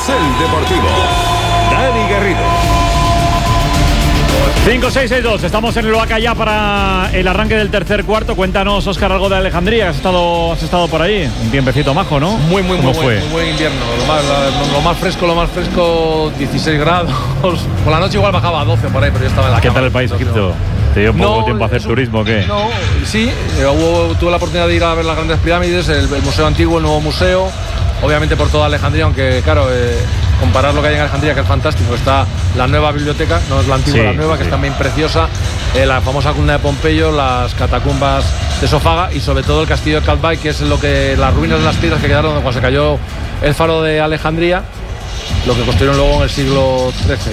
Carrusel Deportivo. Dani Garrido. 5-6-6-2, estamos en el Oaca ya para el arranque del tercer cuarto. Cuéntanos, Óscar, algo de Alejandría. Has estado por ahí. Un tiempecito majo, ¿no? Muy buen invierno. Lo más fresco, 16 grados. Por la noche igual bajaba a 12 por ahí, pero yo estaba en la ¿Qué cama. tal el país, Egipto? ¿Te dio poco tiempo a hacer turismo o qué? No, sí. Tuve la oportunidad de ir a ver las grandes pirámides, el museo antiguo, el nuevo museo. Obviamente por toda Alejandría, aunque claro, comparar lo que hay en Alejandría, que es fantástico, está la nueva biblioteca, no es la antigua, la nueva, que es también preciosa, la famosa columna de Pompeyo, las catacumbas de Sofaga y sobre todo el castillo de Calvay, que es las ruinas de las piedras que quedaron cuando se cayó el faro de Alejandría, lo que construyeron luego en el siglo XIII.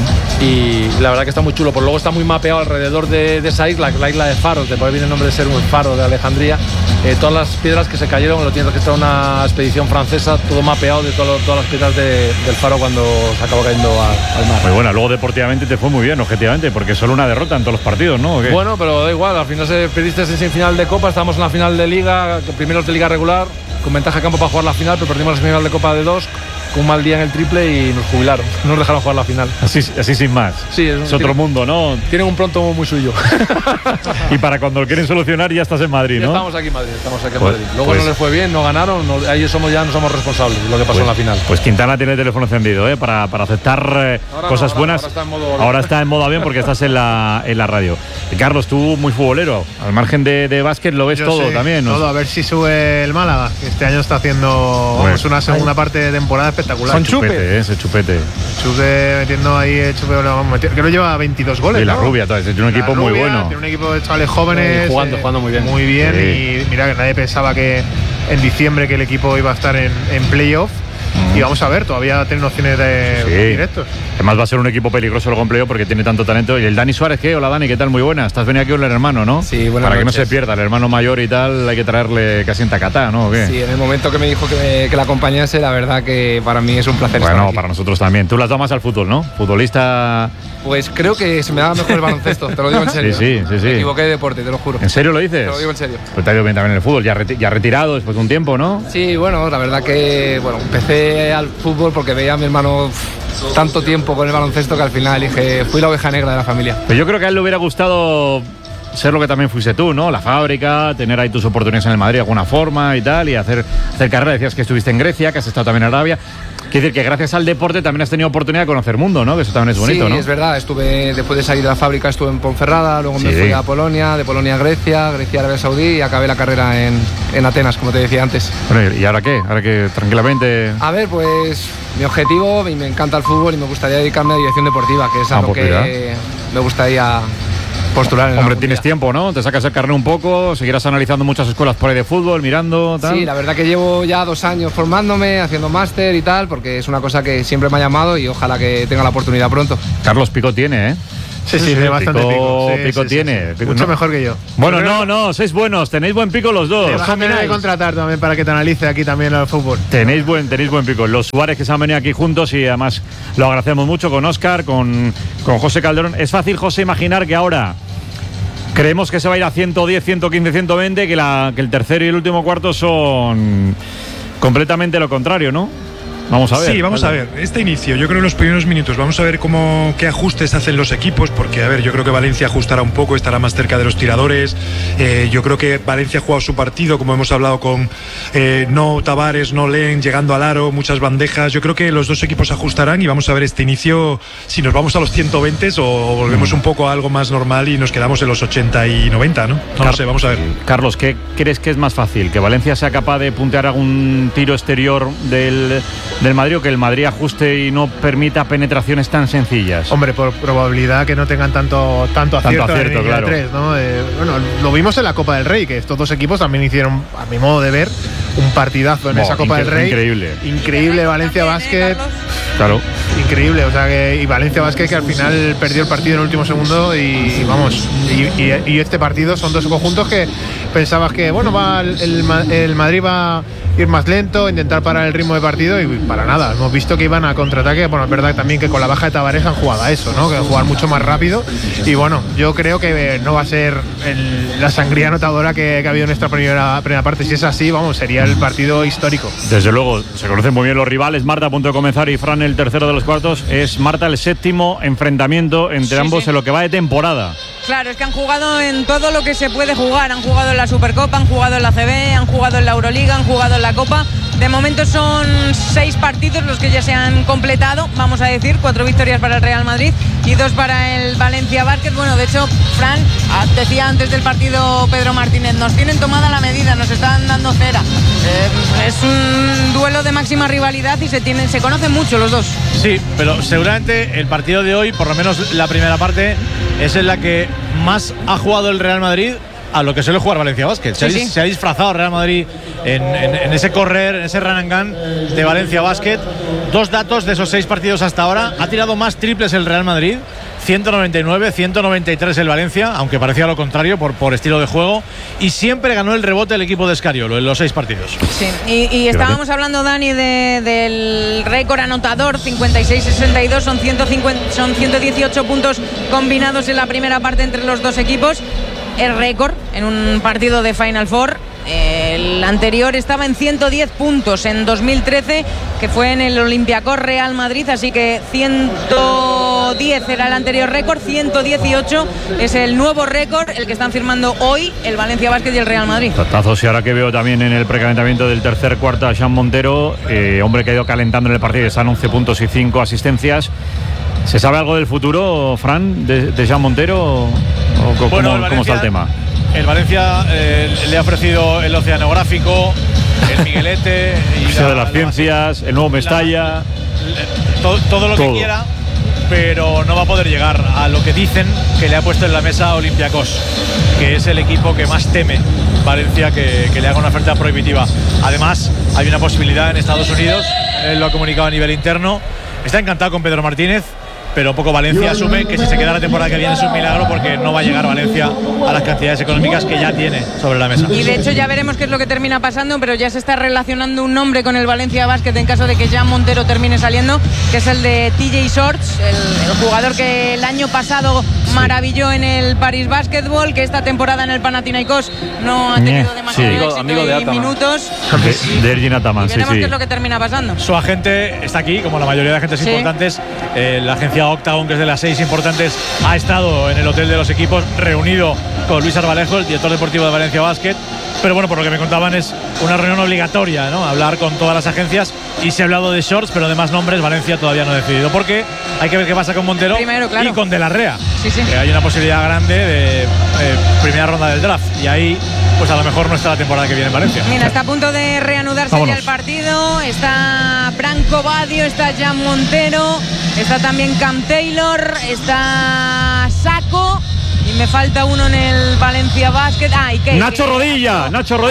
Y la verdad que está muy chulo, por luego está muy mapeado alrededor de esa isla, la isla de Faros, de por ahí viene el nombre de ser un faro de Alejandría. Todas las piedras que se cayeron, lo tiene registrado una expedición francesa, todo mapeado de todas las piedras del faro cuando se acabó cayendo al mar. Muy buena, luego deportivamente te fue muy bien, objetivamente, porque solo una derrota en todos los partidos, ¿no? Bueno, pero da igual, al final perdiste en semifinal de Copa, estábamos en la final de Liga, primeros de Liga regular, con ventaja de campo para jugar la final, pero perdimos la semifinal de Copa de 2, con un mal día en el triple y nos jubilaron, no nos dejaron jugar la final. Así sin más. Sí, es otro mundo, ¿no? Tienen un pronto muy suyo. Y para cuando lo quieren solucionar ya estás en Madrid, ¿no? Estamos aquí en Madrid. Luego no les fue bien, no ganaron, ahí no somos responsables de lo que pasó en la final. Pues Quintana tiene el teléfono encendido, para aceptar cosas buenas. Ahora está en modo avión porque estás en la radio. Carlos, tú muy futbolero, al margen de básquet lo ves todo también, ¿no? Todo, a ver si sube el Málaga, que este año está haciendo una segunda parte de temporada espectacular. Con chupete, ese chupete. Chupe metiendo ahí, que lo lleva 22 goles. Y la Rubia, tiene un equipo muy bueno. Tiene un equipo de chavales jóvenes. Jugando muy bien. Muy bien, y mira que nadie pensaba que en diciembre que el equipo iba a estar en playoff. Y vamos a ver, todavía tienen opciones de directos. Además va a ser un equipo peligroso el empleo porque tiene tanto talento. Y el Dani Suárez, ¿qué? Hola Dani, ¿qué tal? Muy buena. Estás venido aquí con el hermano, ¿no? Sí, buenas Para noches. que no se pierda, el hermano mayor y tal, hay que traerle casi en tacatá, ¿no? ¿O qué? Sí, en el momento que me dijo que la acompañase, la verdad que para mí es un placer estar aquí. Para nosotros también. Tú las das más al fútbol, ¿no? Futbolista. Pues creo que se me da mejor el baloncesto, te lo digo en serio. Sí. Me equivoqué de deporte, te lo juro. ¿En serio lo dices? Te lo digo en serio. Pues te ha ido bien también en el fútbol, ya retirado después de un tiempo, ¿no? Sí, bueno, la verdad que empecé al fútbol porque veía a mi hermano tanto tiempo con el baloncesto que al final dije, fui la oveja negra de la familia. Pero yo creo que a él le hubiera gustado ser lo que también fuiste tú, ¿no? La fábrica, tener ahí tus oportunidades en el Madrid de alguna forma y tal, y hacer carrera. Decías que estuviste en Grecia, que has estado también en Arabia. Quiere decir que gracias al deporte también has tenido oportunidad de conocer mundo, ¿no? Que eso también es bonito, sí, ¿no? Sí, es verdad. Estuve, después de salir de la fábrica, estuve en Ponferrada, luego me fui a Polonia, de Polonia a Grecia, Arabia Saudí y acabé la carrera en Atenas, como te decía antes. Bueno, ¿y ahora qué? Ahora que tranquilamente... A ver, pues mi objetivo, me encanta el fútbol y me gustaría dedicarme a dirección deportiva, que es algo que me gustaría postular. Hombre, tienes tiempo, ¿no? Te sacas el carnet un poco, seguirás analizando muchas escuelas por ahí de fútbol, mirando, tal. Sí, la verdad que llevo ya 2 años formándome, haciendo máster y tal, porque es una cosa que siempre me ha llamado y ojalá que tenga la oportunidad pronto. Carlos pico tiene, ¿eh? Sí, tiene bastante pico. Pico tiene. Pico, mucho mejor que yo. Bueno, no, sois buenos, tenéis buen pico los dos. Te vas a tener que contratar también para que te analice aquí también el fútbol. Tenéis buen pico. Los Suárez que se han venido aquí juntos y además lo agradecemos mucho con Óscar, con José Calderón. Es fácil, José, imaginar que ahora creemos que se va a ir a 110, 115, 120, que el tercero y el último cuarto son completamente lo contrario, ¿no? Vamos a ver. Sí, vamos a ver. Este inicio, yo creo en los primeros minutos, vamos a ver qué ajustes hacen los equipos, porque, a ver, yo creo que Valencia ajustará un poco, estará más cerca de los tiradores. Yo creo que Valencia ha jugado su partido, como hemos hablado con no Tavares, no Len, llegando al aro, muchas bandejas. Yo creo que los dos equipos ajustarán y vamos a ver este inicio, si nos vamos a los 120 o volvemos un poco a algo más normal y nos quedamos en los 80 y 90, ¿no? No lo sé, vamos a ver. Carlos, ¿qué crees que es más fácil? ¿Que Valencia sea capaz de puntear algún tiro exterior del Madrid o que el Madrid ajuste y no permita penetraciones tan sencillas? Hombre, por probabilidad que no tengan tanto acierto en claro. 3, ¿no? Bueno, lo vimos en la Copa del Rey, que estos dos equipos también hicieron, a mi modo de ver, un partidazo en esa Copa del Rey. Increíble Valencia Basket. Claro. Increíble, o sea y Valencia Basket que al final perdió el partido en el último segundo y vamos, y este partido son dos conjuntos que pensabas que, bueno, el Madrid ir más lento, intentar parar el ritmo de partido y para nada. Hemos visto que iban a contraataque. Bueno, es verdad también que con la baja de Tavares han jugado a eso, ¿no? Que jugar mucho más rápido. Y bueno, yo creo que no va a ser la sangría anotadora que ha habido en esta primera parte. Si es así, vamos, sería el partido histórico. Desde luego, se conocen muy bien los rivales. Marta a punto de comenzar y Fran el tercero de los cuartos. Es Marta el séptimo enfrentamiento entre ambos en lo que va de temporada. Claro, es que han jugado en todo lo que se puede jugar. Han jugado en la Supercopa, han jugado en la CB, han jugado en la Euroliga, han jugado en la Copa. De momento son 6 partidos los que ya se han completado, vamos a decir, 4 victorias para el Real Madrid y 2 para el Valencia Basket. Bueno, de hecho, Fran, decía antes del partido Pedro Martínez, nos tienen tomada la medida, nos están dando cera. Es un duelo de máxima rivalidad y se conocen mucho los dos. Sí, pero seguramente el partido de hoy, por lo menos la primera parte, es en la que más ha jugado el Real Madrid a lo que suele jugar Valencia Basket. Se ha disfrazado Real Madrid en ese correr, en ese run and gun de Valencia Basket. 2 datos de esos 6 partidos hasta ahora. Ha tirado más triples el Real Madrid, 199, 193 el Valencia, aunque parecía lo contrario por estilo de juego, y siempre ganó el rebote el equipo de Escariolo en los 6 partidos. Sí, y estábamos hablando, Dani, del récord anotador, 56-62, son 118 puntos combinados en la primera parte entre los dos equipos. El récord en un partido de Final Four. El anterior estaba en 110 puntos en 2013, que fue en el Olympiacos Real Madrid, así que 110 era el anterior récord, 118 es el nuevo récord, el que están firmando hoy el Valencia Basket y el Real Madrid. Tatazos, y ahora que veo también en el precalentamiento del tercer cuarto a Jean Montero, hombre que ha ido calentando en el partido, están 11 puntos y 5 asistencias. ¿Se sabe algo del futuro, Fran, de Jean Montero? ¿Cómo está el tema? El Valencia le ha ofrecido el oceanográfico, el Miguelete y Museo de las Ciencias, el nuevo Mestalla, todo lo que quiera, pero no va a poder llegar a lo que dicen que le ha puesto en la mesa Olympiacos, que es el equipo que más teme Valencia que le haga una oferta prohibitiva. Además, hay una posibilidad en Estados Unidos, él lo ha comunicado a nivel interno. Está encantado con Pedro Martínez, pero un poco Valencia asume que si se queda la temporada que viene es un milagro, porque no va a llegar Valencia a las cantidades económicas que ya tiene sobre la mesa. Y de hecho ya veremos qué es lo que termina pasando, pero ya se está relacionando un nombre con el Valencia Basket en caso de que Jean Montero termine saliendo, que es el de TJ Shorts, el jugador que el año pasado maravilló en el Paris Basketball, que esta temporada en el Panathinaikos no ha tenido demasiado amigo de minutos. De Ergin Ataman, veremos qué es lo que termina pasando. Su agente está aquí, como la mayoría de agentes importantes. La agencia Octagon, que es de las 6 importantes, ha estado en el hotel de los equipos reunido con Luis Arbalejo, el director deportivo de Valencia Basket. Pero bueno, por lo que me contaban, es una reunión obligatoria, ¿no? Hablar con todas las agencias, y se ha hablado de Shorts, pero de más nombres Valencia todavía no ha decidido, porque hay que ver qué pasa con Montero y con De la Rea. Que hay una posibilidad grande de primera ronda del draft, y ahí pues a lo mejor no está la temporada que viene en Valencia. Mira, está a punto de reanudarse ya el partido. Está Branco Badio, está Jean Montero, está también Cam Taylor, está Saco, y me falta uno en el Valencia Basket. Nacho Rodilla.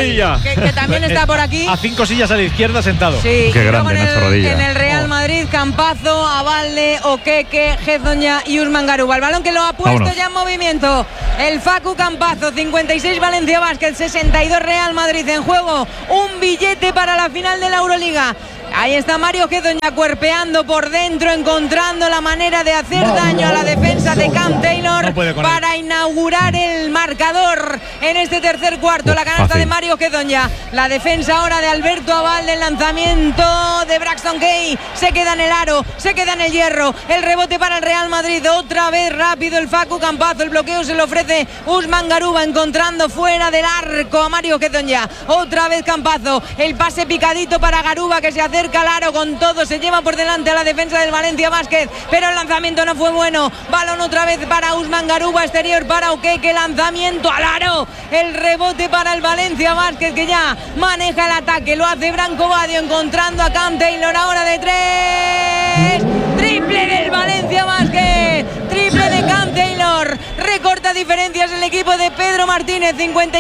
Que también está por aquí. A 5 sillas a la izquierda sentado. Sí, qué grande Nacho Rodilla. En el Real Madrid, Campazo, Abalde, Okeke, Gezoña y Usman Garuba. El balón que lo ha puesto ya en movimiento el Facu Campazo. 56 Valencia Basket, 62 Real Madrid en juego. Un billete para la final de la Euroliga. Ahí está Mario Gezoña cuerpeando por dentro, encontrando la manera de hacer daño a la defensa de Cam Taylor para inaugurar el marcador en este tercer cuarto. La canasta de Mario Gezoña, la defensa ahora de Alberto Abalde, el lanzamiento de Braxton Kay, se queda en el aro, se queda en el hierro, el rebote para el Real Madrid, otra vez rápido el Facu Campazo, el bloqueo se lo ofrece Usman Garuba, encontrando fuera del arco a Mario Gezoña, otra vez Campazo, el pase picadito para Garuba, que se acerca al aro con todo, se lleva por delante a la defensa del Valencia Basket, pero el lanzamiento no fue bueno. Balón otra vez para Usman Garuba, exterior para Okeke, lanzamiento al aro, el rebote para el Valencia Basket, que ya maneja el ataque, lo hace Branco Badio, encontrando a Cam Taylor, ahora de 3, triple del Valencia Basket, triple de Cam Taylor, recorta diferencias el equipo de Pedro Martínez,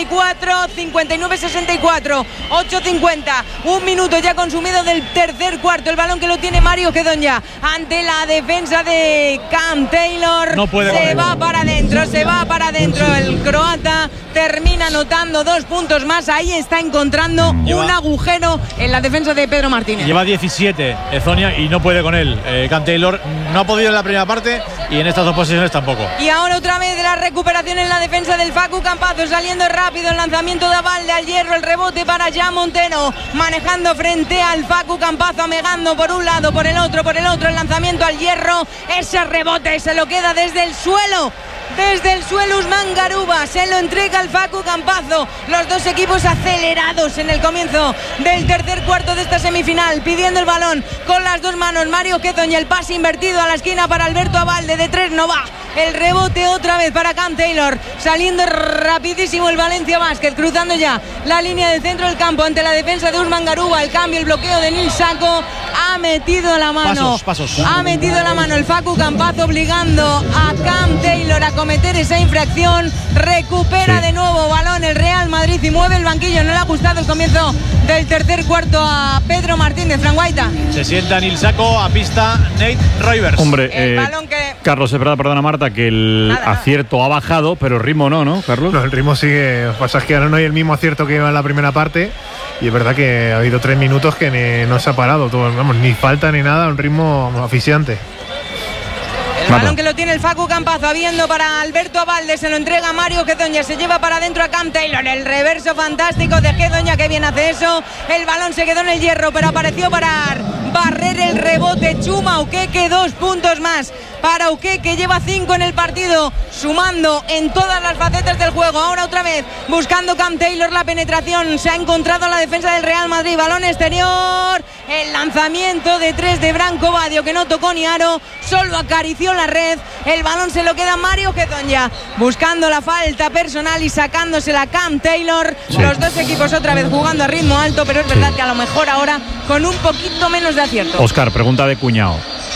59-64, 8:50, un minuto ya consumido del tercer cuarto, el balón que lo tiene Mario Gezoña ante la defensa de Cam Taylor, se va para adentro el croata, termina anotando 2 puntos más. Ahí está encontrando un agujero en la defensa de Pedro Martínez. Lleva 17 Ezonia y no puede con él. Cam Taylor no ha podido en la primera parte y en estas 2 posiciones tampoco. Y ahora otra vez la recuperación en la defensa del Facu Campazzo, saliendo rápido el lanzamiento de Avalde al hierro, el rebote para Jan Montero, manejando frente al Facu Campazzo, amegando por un lado, por el otro, el lanzamiento al hierro, ese rebote se lo queda desde el suelo. Desde el suelo Usman Garuba se lo entrega al Facu Campazzo. Los dos equipos acelerados en el comienzo del tercer cuarto de esta semifinal, pidiendo el balón con las 2 manos. Mario Hezonja, el pase invertido a la esquina para Alberto Avalde, de 3 no va. El rebote otra vez para Cam Taylor, saliendo rapidísimo el Valencia Basket, cruzando ya la línea del centro del campo ante la defensa de Usman Garuba. El cambio, el bloqueo de Nil Sacco, ha metido la mano. Pasos. Ha metido la mano el Facu Campazzo, obligando a Cam Taylor a cometer esa infracción. Recupera de nuevo balón el Real Madrid y mueve el banquillo. No le ha gustado el comienzo del tercer cuarto a Pedro Martínez. Fran Guaita. Se sienta Nil Sacco, a pista Nate Roivers. Hombre, balón que... Carlos, es verdad, perdona Marta, que el acierto ha bajado, pero el ritmo no, Carlos. No, el ritmo sigue. Lo que pasa es que ahora no hay el mismo acierto que iba en la primera parte. Y es verdad que ha habido 3 minutos que no se ha parado. Vamos, ni falta ni nada, un ritmo asfixiante. El balón que lo tiene el Facu Campazzo, habiendo para Alberto Avalde, se lo entrega a Mario Hezonja, se lleva para adentro a Cam Taylor, el reverso fantástico de Hezonja, que bien hace eso. El balón se quedó en el hierro, pero apareció para barrer el rebote Chuma Okeke. 2 puntos más para Okeke, lleva 5 en el partido, sumando en todas las facetas del juego. Ahora otra vez buscando Cam Taylor la penetración, se ha encontrado la defensa del Real Madrid, balón exterior, el lanzamiento de 3 de Branco Badio, que no tocó ni aro, solo acarició la red. El balón se lo queda Mario Hezonja, buscando la falta personal y sacándosela Cam Taylor. Los dos equipos otra vez jugando a ritmo alto, pero es verdad que a lo mejor ahora con un poquito menos de acierto. Óscar, pregunta de cuñado.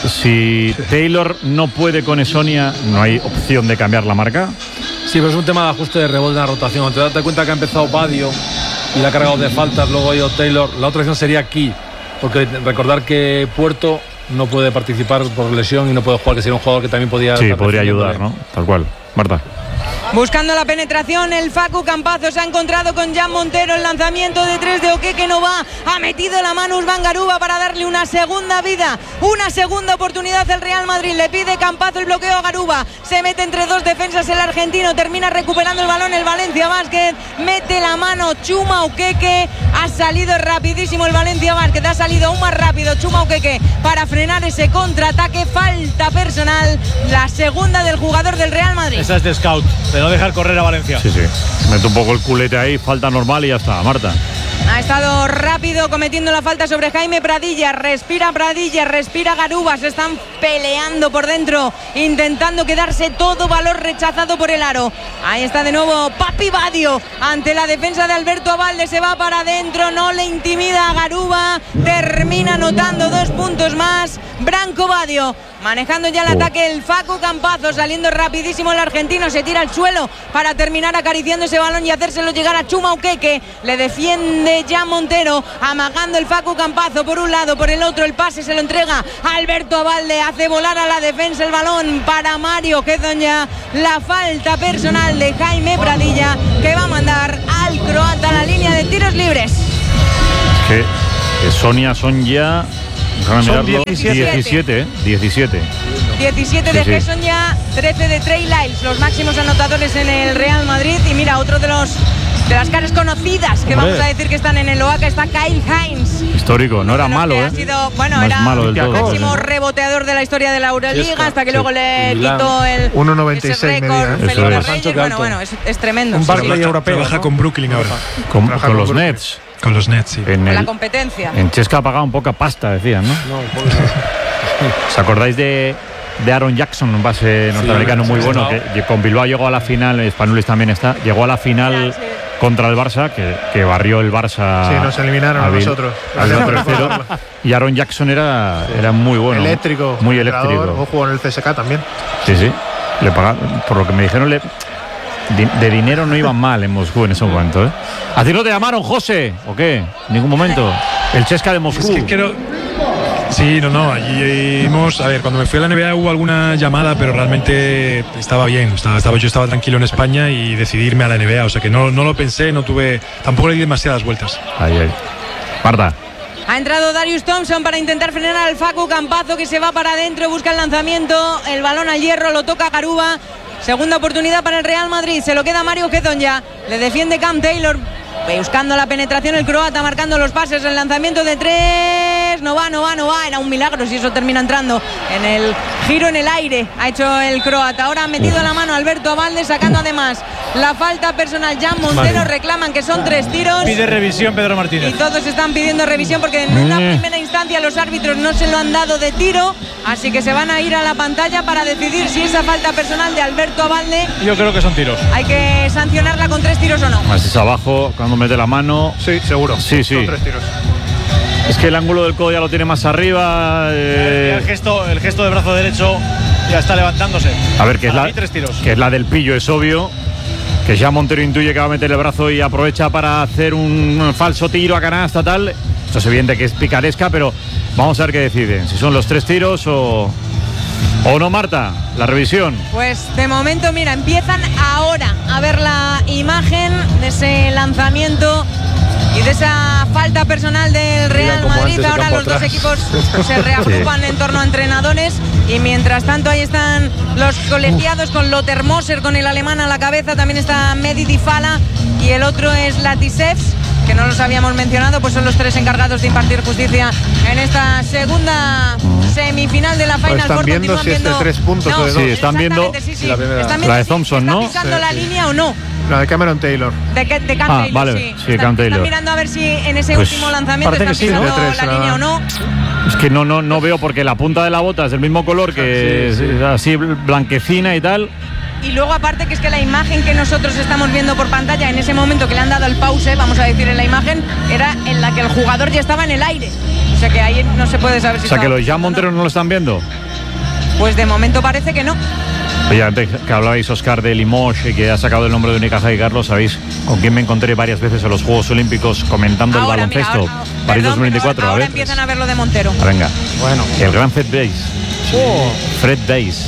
Si Taylor no puede con Ezonia, ¿no hay opción de cambiar la marca? Sí, pero es un tema de ajuste de rebote en la rotación. Te das cuenta que ha empezado Badio y la ha cargado de faltas, luego ha ido Taylor. La otra opción sería Key, porque recordar que Puerto no puede participar por lesión y no puede jugar, que sería un jugador que también podría... Sí, podría ayudar, ¿no? Tal cual. Marta. Buscando la penetración, el Facu Campazzo se ha encontrado con Jan Montero. El lanzamiento de 3 de Okeke no va. Ha metido la mano Usman Garuba para darle una segunda vida, una segunda oportunidad al Real Madrid. Le pide Campazzo el bloqueo a Garuba. Se mete entre 2 defensas el argentino. Termina recuperando el balón el Valencia Basket. Mete la mano Chuma Okeke. Ha salido rapidísimo el Valencia Basket. Ha salido aún más rápido Chuma Okeke para frenar ese contraataque. Falta personal. La segunda del jugador del Real Madrid. Esa es de scout, de no dejar correr a Valencia. Sí. Mete un poco el culete ahí, falta normal y ya está, Marta. Ha estado rápido cometiendo la falta sobre Jaime Pradilla. Respira Garuba. Se están peleando por dentro, intentando quedarse todo balón rechazado por el aro. Ahí está de nuevo Papi Badio ante la defensa de Alberto Avalde. Se va para adentro, no le intimida a Garuba. Termina anotando 2 puntos más Branco Badio. Manejando ya el ataque el Facu Campazzo, saliendo rapidísimo el argentino, se tira al suelo para terminar acariciando ese balón y hacérselo llegar a Chuma Okeke. Le defiende Jan Montero, amagando el Facu Campazzo por un lado, por el otro el pase se lo entrega a Alberto Avalde, hace volar a la defensa el balón para Mario Hezonja. La falta personal de Jaime Pradilla, que va a mandar al croata a la línea de tiros libres. Que Sonia son ya... Son 17 de Hezonja, 13 de Trey Lyles, los máximos anotadores en el Real Madrid. Y mira, otro de las caras conocidas que vamos a decir que están en el OACA está Kyle Hines. Histórico, no era malo, ha sido, bueno, era el máximo reboteador de la historia de la Euroliga, hasta que luego le quitó el 1.96 récord. Bueno, es tremendo. Un Barclay europeo. Trabaja con Brooklyn ahora. Con los Nets. Con los Nets, sí. En la competencia. En Chesca ha pagado un poca pasta, decían, ¿no? ¿Os acordáis de Aaron Jackson, un base norteamericano muy bueno, que con Bilbao llegó a la final, Spanulis también está, llegó a la final contra el Barça, que barrió el Barça. Sí, nos eliminaron a nosotros. Y Aaron Jackson era muy bueno. Eléctrico. Muy eléctrico. O jugó en el CSK también. Sí. Le pagaban, por lo que me dijeron, de dinero no iban mal en Moscú en ese momento, ¿eh? ¿A ti no te llamaron, José? ¿O qué? En ningún momento. El Chesca de Moscú. Es que Sí, allí vimos, a ver, cuando me fui a la NBA hubo alguna llamada, pero realmente estaba bien, yo estaba tranquilo en España y decidí irme a la NBA, o sea que no lo pensé, tampoco le di demasiadas vueltas. Ahí. Marta. Ha entrado Darius Thompson para intentar frenar al Facu Campazzo, que se va para adentro, busca el lanzamiento, el balón al hierro, lo toca Garuba. Segunda oportunidad para el Real Madrid, se lo queda Mario Hezonja, le defiende Cam Taylor, buscando la penetración el croata, marcando los pases, el lanzamiento de 3, no va, era un milagro si eso termina entrando. En el giro en el aire ha hecho el croata, ahora ha metido la mano Alberto Abalde, sacando además la falta personal. Jan Montero reclaman que son 3 tiros. Pide revisión Pedro Martínez. Y todos están pidiendo revisión porque en una primera instancia los árbitros no se lo han dado de tiro, así que se van a ir a la pantalla para decidir si esa falta personal de Alberto Abalde, yo creo que son tiros, hay que sancionarla con 3 tiros o no. Más es abajo, cuando mete la mano. Sí, seguro. Sí. Son 3 tiros. Es que el ángulo del codo ya lo tiene más arriba. El gesto de brazo derecho ya está levantándose. A ver, que es la del pillo, es obvio. Que ya Montero intuye que va a meter el brazo y aprovecha para hacer un falso tiro a canasta, tal. Esto es evidente que es picaresca, pero vamos a ver qué deciden. Si son los 3 tiros o no, Marta, la revisión. Pues de momento, mira, empiezan ahora a ver la imagen de ese lanzamiento y de esa falta personal del Real Madrid. Ahora los dos equipos se reagrupan en torno a entrenadores y mientras tanto ahí están los colegiados con Lothar Moser, con el alemán a la cabeza, también está Mehdi Difala y el otro es Latisevs, que no los habíamos mencionado, pues son los 3 encargados de impartir justicia en esta segunda semifinal de la Final Están Four. viendo si es de 3 puntos o de 2. Sí, están viendo la de Thompson, ¿no? ¿Está pisando la línea o no? La de Cameron Taylor. De Cam Taylor, vale, sí, Están Cam Taylor. mirando a ver si en ese Pues último lanzamiento están pisando la línea o no. Es que no veo, porque la punta de la bota es del mismo color, que es así blanquecina y tal. Y luego aparte que es que la imagen que nosotros estamos viendo por pantalla en ese momento que le han dado el pause, vamos a decir en la imagen, era en la que el jugador ya estaba en el aire. O sea que ahí no se puede saber si... O sea que los Jan Montero no lo están viendo. Pues de momento parece que no. Oye, antes que hablabais, Óscar, de Limoges y que ha sacado el nombre de Unicaja y Carlos, ¿sabéis con quién me encontré varias veces en los Juegos Olímpicos comentando el baloncesto? Mira, París 2024. Ahora empiezan a ver lo de Montero. Venga. Bueno. El gran Fred Bayes. Fred Bayes.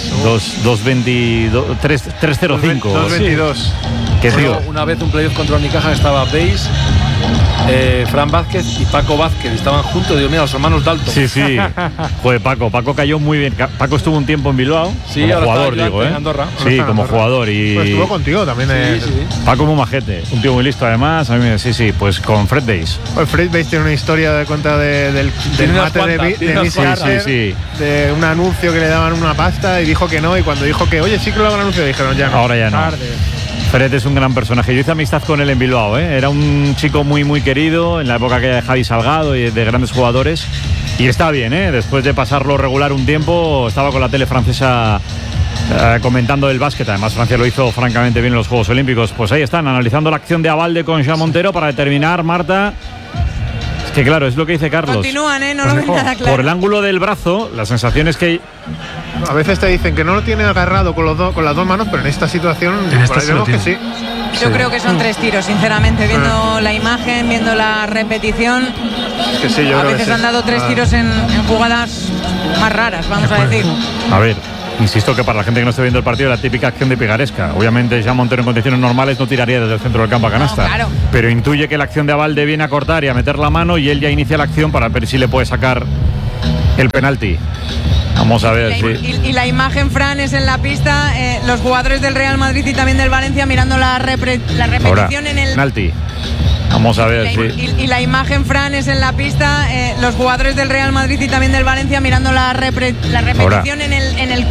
305. 222. ¿Qué tío? Una vez un playoff contra Unicaja estaba Bayes, Fran Vázquez y Paco Vázquez, estaban juntos, digo, mira, los hermanos Dalton. Sí. Joder, Paco cayó muy bien. Paco estuvo un tiempo en Bilbao, sí, como jugador, digo, en Andorra. Sí, como jugador. Y pues estuvo contigo también. Sí. Paco muy majete, un tío muy listo además. A mí sí, pues con Fred Bayes. Pues Fred Bayes tiene una historia de cuenta del mate de Miss Carter, de un anuncio que le daban una pasta y dijo que no, y cuando dijo que, oye, sí que lo daban anuncio, dijeron ya no. Ahora ya no. Fred es un gran personaje. Yo hice amistad con él en Bilbao, ¿eh? Era un chico muy, muy querido en la época aquella de Javi Salgado y de grandes jugadores. Y está bien, ¿eh? Después de pasarlo regular un tiempo, estaba con la tele francesa comentando el básquet. Además, Francia lo hizo francamente bien en los Juegos Olímpicos. Pues ahí están, analizando la acción de Abalde con Jan Montero para determinar, Marta. Es que claro, es lo que dice Carlos. Continúan, no lo ven nada claro. Por el ángulo del brazo, la sensación es que... A veces te dicen que no lo tiene agarrado con las 2 manos, pero en esta situación vemos que sí. Yo creo que son 3 tiros, sinceramente, viendo la imagen, viendo la repetición. Es que sí, yo a creo veces que han dado 3 tiros en jugadas más raras, vamos a decir. A ver, insisto que para la gente que no esté viendo el partido, la típica acción de picaresca. Obviamente, Jan Montero en condiciones normales no tiraría desde el centro del campo a canasta. No, claro. Pero intuye que la acción de Abalde viene a cortar y a meter la mano, y él ya inicia la acción para ver si le puede sacar el penalti. Vamos a ver. Y la imagen, Fran, es en la pista, los jugadores del Real Madrid y también del Valencia mirando la repetición. Ahora, en el penalti. Vamos a ver. Y la imagen, Fran, es en la pista, los jugadores del Real Madrid y también del Valencia mirando la repetición en el